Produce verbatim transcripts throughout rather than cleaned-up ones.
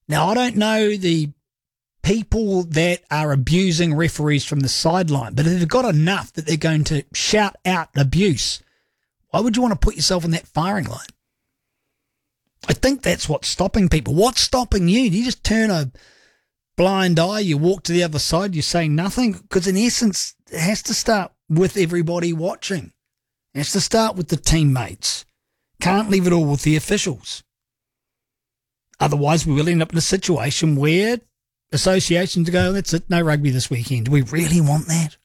Now, I don't know the people that are abusing referees from the sideline, but if they've got enough that they're going to shout out abuse, why would you want to put yourself in that firing line? I think that's what's stopping people. What's stopping you? Do you just turn a blind eye, you walk to the other side, you say nothing? Because in essence, it has to start with everybody watching. It has to start with the teammates. Can't leave it all with the officials. Otherwise, we will end up in a situation where associations go, that's it, no rugby this weekend. Do we really want that?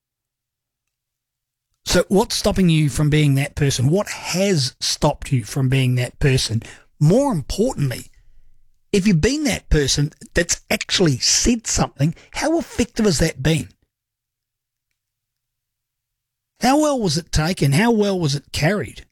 So what's stopping you from being that person? What has stopped you from being that person? More importantly, if you've been that person that's actually said something, how effective has that been? How well was it taken? How well was it carried?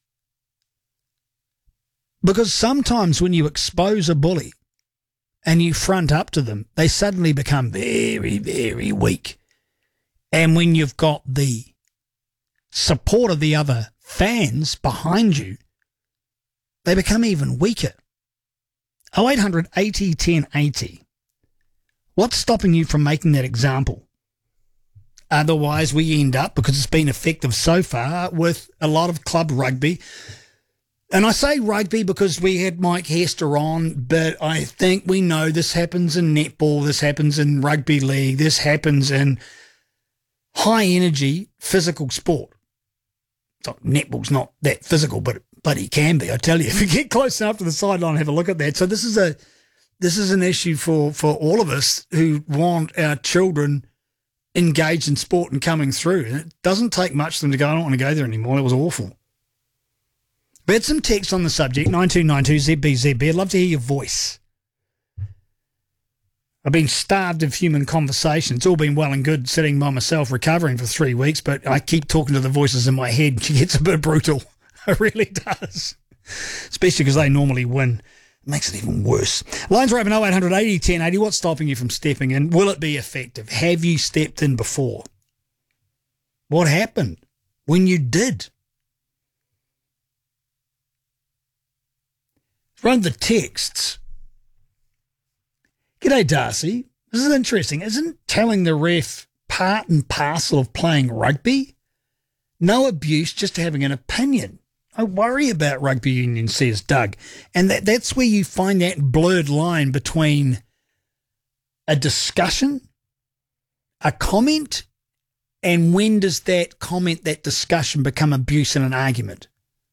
Because sometimes when you expose a bully and you front up to them, they suddenly become very, very weak. And when you've got the support of the other fans behind you, they become even weaker. oh eight hundred eighty ten eighty. What's stopping you from making that example? Otherwise, we end up, because it's been effective so far, with a lot of club rugby. And I say rugby because we had Mike Hester on, but I think we know this happens in netball, this happens in rugby league, this happens in high-energy physical sport. So netball's not that physical, but but it can be, I tell you. If you get close enough to the sideline, have a look at that. So this is a this is an issue for, for all of us who want our children engaged in sport and coming through. And it doesn't take much for them to go, I don't want to go there anymore. It was awful. We had some text on the subject, nine two nine two Z B Z B. I'd love to hear your voice. I've been starved of human conversation. It's all been well and good sitting by myself recovering for three weeks, but I keep talking to the voices in my head and she gets a bit brutal. It really does. Especially because they normally win. It makes it even worse. Lines are open oh eight hundred eighty ten eighty. What's stopping you from stepping in? Will it be effective? Have you stepped in before? What happened when you did? Run the texts. G'day, Darcy. This is interesting. Isn't telling the ref part and parcel of playing rugby? No abuse, just having an opinion. I worry about rugby union, says Doug. And that, that's where you find that blurred line between a discussion, a comment, and when does that comment, that discussion become abuse in an argument?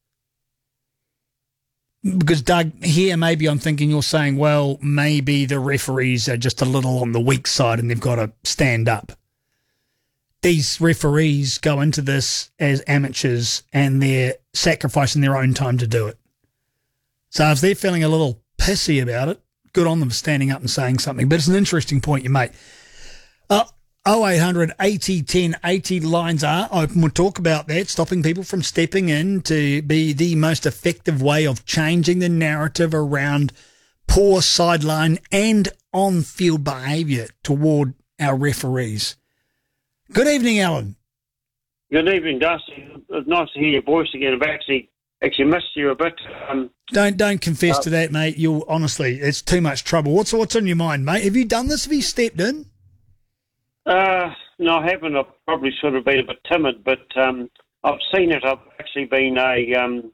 Because, Doug, here maybe I'm thinking you're saying, well, maybe the referees are just a little on the weak side and they've got to stand up. These referees go into this as amateurs and they're sacrificing their own time to do it. So if they're feeling a little pissy about it, good on them for standing up and saying something. But it's an interesting point you make. Uh, oh eight hundred eighty ten eighty lines are open. We'll talk about that, stopping people from stepping in to be the most effective way of changing the narrative around poor sideline and on-field behaviour toward our referees. Good evening, Alan. Good evening, Dusty. It's nice to hear your voice again. I've actually actually missed you a bit. Um, don't don't confess uh, to that, mate. You'll honestly, it's too much trouble. What's what's on your mind, mate? Have you done this? Have you stepped in? Uh, no, I haven't. I probably should have been a bit timid, but um, I've seen it. I've actually been a um,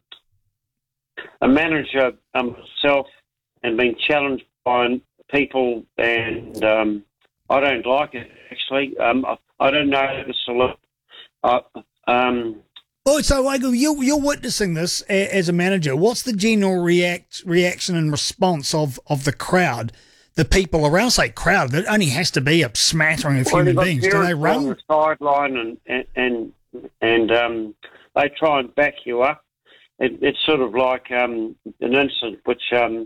a manager um, myself and been challenged by people, and um, I don't like it, actually. Um, I, I don't know the solution. Uh, um, oh, so Waigel, you're, you're witnessing this a, as a manager. What's the general react reaction and response of, of the crowd? The people around, say crowd, there only has to be a smattering of well, human beings. Do they run? On the sideline and and and, and um, they try and back you up. It, it's sort of like um, an incident which, um,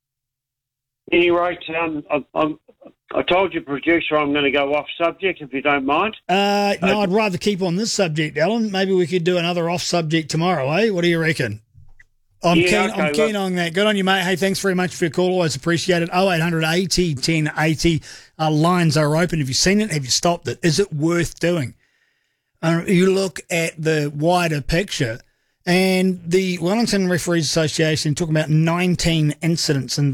any rate, um, I, I, I told you, producer, I'm going to go off subject if you don't mind. Uh, no, uh, I'd rather keep on this subject, Alan. Maybe we could do another off subject tomorrow, eh? What do you reckon? I'm yeah, keen, okay, I'm keen well, on that. Good on you, mate. Hey, thanks very much for your call. Always appreciate it. oh eight hundred eighty ten eighty. Uh, lines are open. Have you seen it? Have you stopped it? Is it worth doing? Uh, you look at the wider picture, and the Wellington Referees Association talking about nineteen incidents in